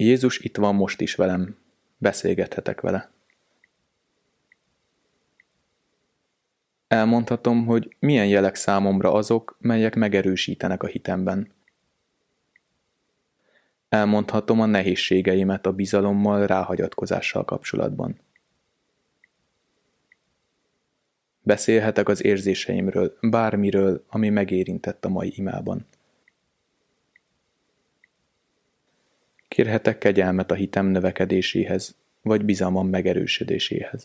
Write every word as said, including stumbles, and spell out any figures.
Jézus itt van most is velem, beszélgethetek vele. Elmondhatom, hogy milyen jelek számomra azok, melyek megerősítenek a hitemben. Elmondhatom a nehézségeimet a bizalommal, ráhagyatkozással kapcsolatban. Beszélhetek az érzéseimről, bármiről, ami megérintett a mai imában. Kérhetek kegyelmet a hitem növekedéséhez, vagy bizalmam megerősödéséhez.